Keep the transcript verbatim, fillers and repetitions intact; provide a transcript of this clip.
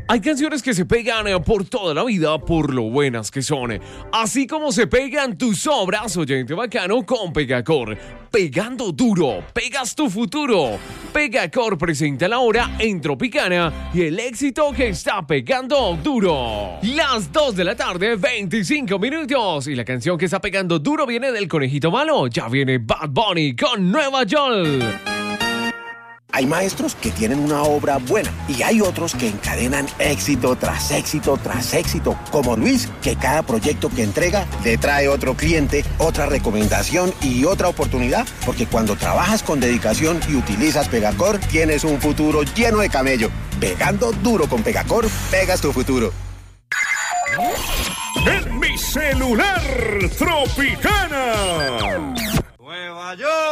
Hay canciones que se pegan eh, por toda la vida por lo buenas que son. Así como se pegan tus obras, oyente bacano, con Pegacor. Pegando duro, pegas tu futuro. Pegacor presenta la hora en Tropicana y el éxito que está pegando duro. Las dos de la tarde, veinticinco minutos. Y la canción que está pegando duro viene del Conejito Malo. Ya viene Bad Bunny con Nueva York. Hay maestros que tienen una obra buena y hay otros que encadenan éxito tras éxito tras éxito, como Luis, que cada proyecto que entrega le trae otro cliente, otra recomendación y otra oportunidad, porque cuando trabajas con dedicación y utilizas Pegacor, tienes un futuro lleno de camello. Pegando duro con Pegacor, pegas tu futuro. En mi celular, Tropicana. Nueva York.